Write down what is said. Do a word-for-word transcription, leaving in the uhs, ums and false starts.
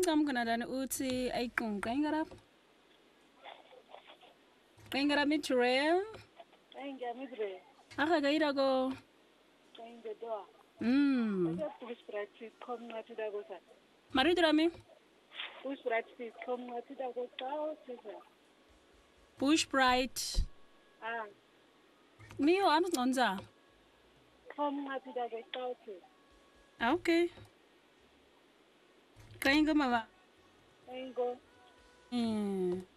ngam kana dan uti ay kung kaingarap. Kaingarap mi trail. Kainga midre. Aka gaira go. Kainga doa. Hmm. Kainga push practice kom ngati dago sa. Maridra mi. Push practice kom ngati dago sa sisa. Bush bright. Ah, Miyo am ngonza. kom ngati dago sa sisa. Okay. Kainga mama. Kainga. Hmm.